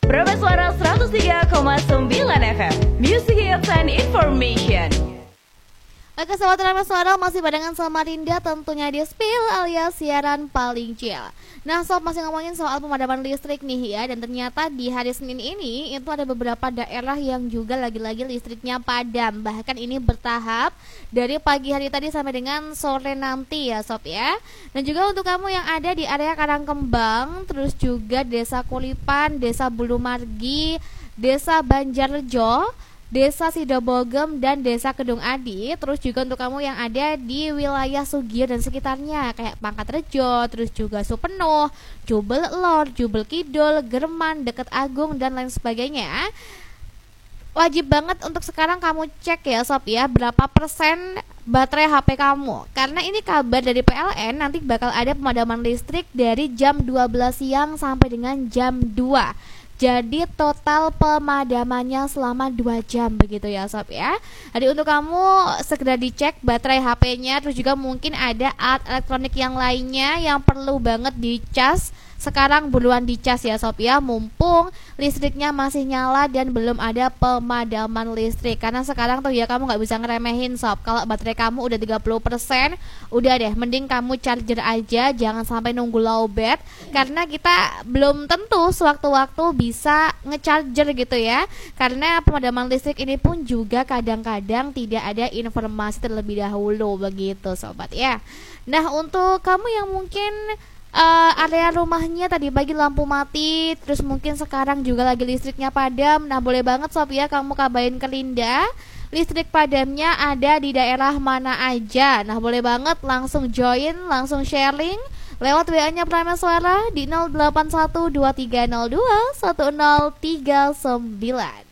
Prima Suara 103,9 FM, Music Hits and Information. Oke sahabat Prima Suara, masih barengan sama Rinda tentunya di Spill alias siaran paling chill. Nah sob, masih ngomongin soal pemadaman listrik nih ya. Dan ternyata di hari Senin ini itu ada beberapa daerah yang juga lagi-lagi listriknya padam. Bahkan ini bertahap dari pagi hari tadi sampai dengan sore nanti ya sob ya. Dan juga untuk kamu yang ada di area Karangkembang, terus juga Desa Kulipan, Desa Bulumargi, Desa Banjarrejo, Desa Sidobogem dan Desa Kedung Adi. Terus juga untuk kamu yang ada di wilayah Sugio dan sekitarnya kayak Pangkatrejo, terus juga Supenoh, Jubel Lor, Jubel Kidul, German, Deket Agung dan lain sebagainya. Wajib banget untuk sekarang kamu cek ya sob ya, berapa persen baterai HP kamu. Karena ini kabar dari PLN, nanti bakal ada pemadaman listrik dari jam 12 siang sampai dengan jam 2. Jadi total pemadamannya selama 2 jam begitu ya sob ya. Jadi untuk kamu segera dicek baterai HP-nya. Terus juga mungkin ada alat elektronik yang lainnya yang perlu banget dicas. Sekarang buruan dicas ya sob ya, mumpung listriknya masih nyala dan belum ada pemadaman listrik. Karena sekarang tuh ya kamu gak bisa ngeremehin sob. Kalau baterai kamu udah 30%, udah deh mending kamu charger aja, jangan sampai nunggu lowbat. Karena kita belum tentu sewaktu-waktu bisa ngecharger gitu ya. Karena pemadaman listrik ini pun juga kadang-kadang tidak ada informasi terlebih dahulu begitu sobat ya. Nah untuk kamu yang mungkin area rumahnya tadi pagi lampu mati, terus mungkin sekarang juga lagi listriknya padam. Nah boleh banget sob ya kamu kabarin ke Linda listrik padamnya ada di daerah mana aja. Nah boleh banget langsung join, langsung sharing lewat WA-nya Prima Suara di 081230210039.